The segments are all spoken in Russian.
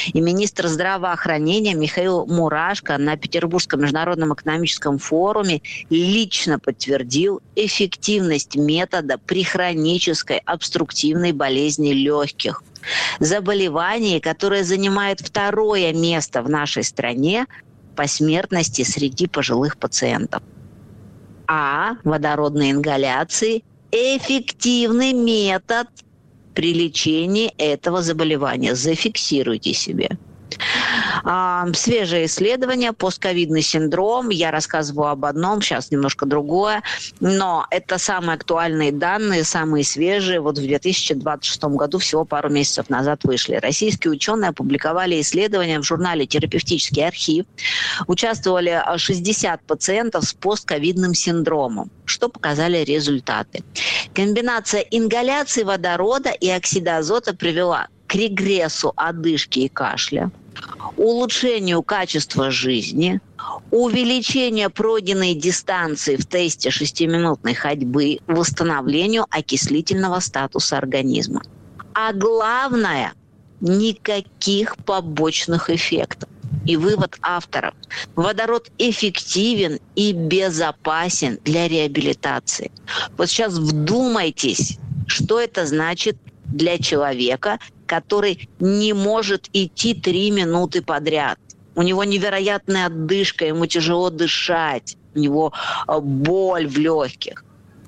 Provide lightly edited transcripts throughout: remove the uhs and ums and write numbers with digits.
И министр здравоохранения Михаил Мурашко на Петербургском международном экономическом форуме лично подтвердил эффективность метода при хронической обструктивной болезни легких. Заболевание, которое занимает второе место в нашей стране по смертности среди пожилых пациентов. А водородные ингаляции – эффективный метод при лечении этого заболевания. Зафиксируйте себе. Свежее исследование, постковидный синдром. Я рассказываю об одном, сейчас немножко другое. Но это самые актуальные данные, самые свежие. Вот в 2026 году, всего пару месяцев назад, вышли. Российские ученые опубликовали исследование в журнале «Терапевтический архив». Участвовали 60 пациентов с постковидным синдромом. Что показали результаты? Комбинация ингаляции водорода и оксида азота привела к регрессу одышки и кашля, улучшению качества жизни, увеличению пройденной дистанции в тесте 6-минутной ходьбы, восстановлению окислительного статуса организма. А главное, никаких побочных эффектов. И вывод авторов. Водород эффективен и безопасен для реабилитации. Вот сейчас вдумайтесь, что это значит для человека, который не может идти 3 минуты подряд. У него невероятная одышка, ему тяжело дышать, у него боль в легких.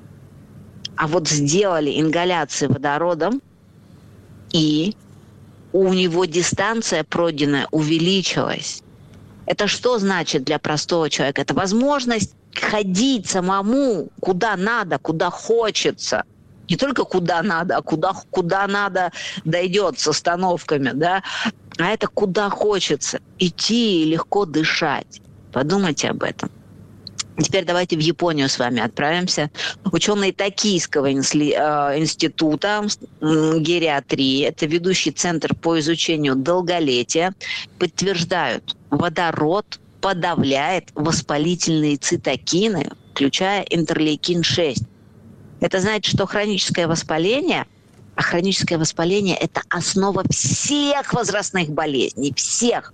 А вот сделали ингаляции водородом, и у него дистанция пройденная увеличилась. Это что значит для простого человека? Это возможность ходить самому, куда надо, куда хочется. Не только куда надо, а куда надо дойдет с остановками, да? А это куда хочется. Идти и легко дышать. Подумайте об этом. Теперь давайте в Японию с вами отправимся. Ученые Токийского института гериатрии, это ведущий центр по изучению долголетия, подтверждают, водород подавляет воспалительные цитокины, включая интерлейкин-6. Это значит, что хроническое воспаление, а хроническое воспаление – это основа всех возрастных болезней, всех,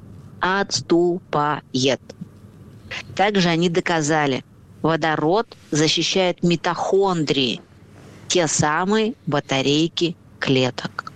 отступает. Также они доказали, водород защищает митохондрии, те самые батарейки клеток.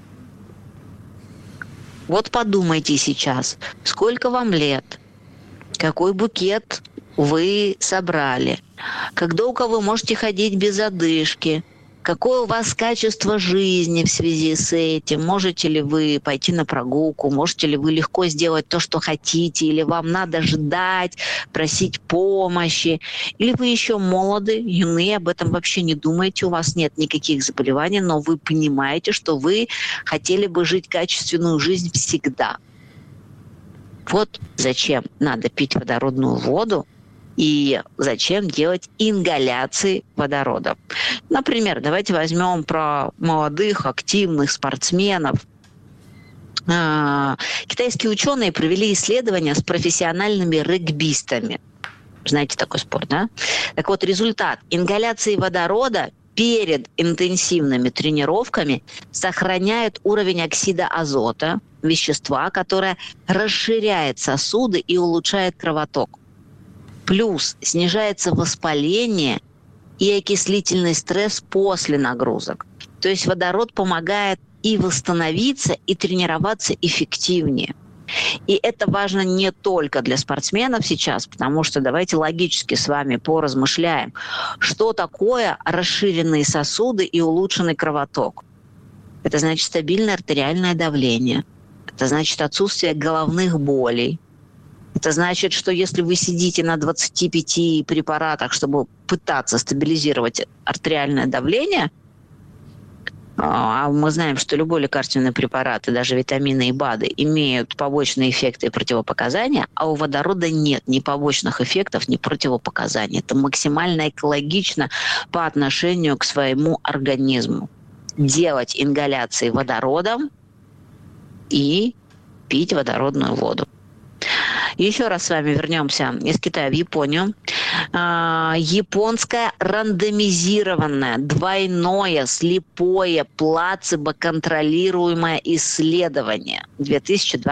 Вот подумайте сейчас, сколько вам лет, какой букет вы собрали, как долго вы можете ходить без одышки, какое у вас качество жизни в связи с этим, можете ли вы пойти на прогулку, можете ли вы легко сделать то, что хотите, или вам надо ждать, просить помощи, или вы еще молоды, юны, об этом вообще не думаете, у вас нет никаких заболеваний, но вы понимаете, что вы хотели бы жить качественную жизнь всегда. Вот зачем надо пить водородную воду, и зачем делать ингаляции водорода. Например, давайте возьмем про молодых, активных спортсменов. Китайские ученые провели исследования с профессиональными регбистами. Знаете такой спорт, да? Так вот, результат. Ингаляции водорода перед интенсивными тренировками сохраняет уровень оксида азота, вещества, которое расширяет сосуды и улучшает кровоток. Плюс снижается воспаление и окислительный стресс после нагрузок. То есть водород помогает и восстановиться, и тренироваться эффективнее. И это важно не только для спортсменов сейчас, потому что давайте логически с вами поразмышляем, что такое расширенные сосуды и улучшенный кровоток. Это значит стабильное артериальное давление. Это значит отсутствие головных болей. Это значит, что если вы сидите на 25 препаратах, чтобы пытаться стабилизировать артериальное давление, а мы знаем, что любой лекарственный препарат, и даже витамины и БАДы, имеют побочные эффекты и противопоказания, а у водорода нет ни побочных эффектов, ни противопоказаний. Это максимально экологично по отношению к своему организму. Делать ингаляции водородом и пить водородную воду. Еще раз с вами вернемся из Китая в Японию. Японское рандомизированное, двойное, слепое, плацебо-контролируемое исследование 2020